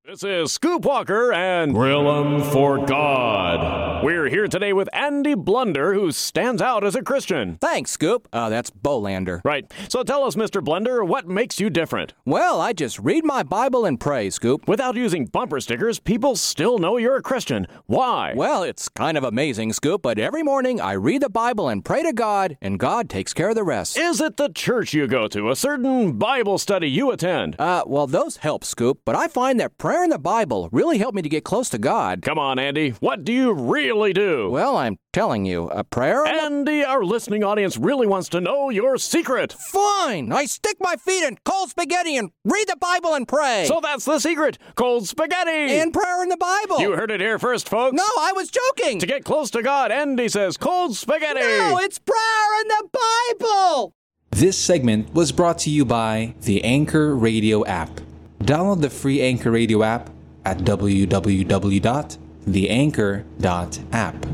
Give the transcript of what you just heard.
This is Scoop Walker and Grill 'em for God. We're here today with Andy Blunder, who stands out as a Christian. Thanks, Scoop. That's Bolander. Right. So tell us, Mr. Blunder, what makes you different? Well, I just read my Bible and pray, Scoop. Without using bumper stickers, people still know you're a Christian. Why? Well, it's kind of amazing, Scoop, but every morning I read the Bible and pray to God, and God takes care of the rest. Is it the church you go to, a certain Bible study you attend? Well, those help, Scoop, but I find that prayer and the Bible really help me to get close to God. Come on, Andy. What do you really do? Well, I'm telling you, a prayer... Andy, our listening audience really wants to know your secret. Fine! I stick my feet in cold spaghetti and read the Bible and pray. So that's the secret. Cold spaghetti. And prayer in the Bible. You heard it here first, folks. No, I was joking. To get close to God, Andy says cold spaghetti. No, it's prayer in the Bible. This segment was brought to you by the Anchor Radio app. Download the free Anchor Radio app at www.theanchor.app.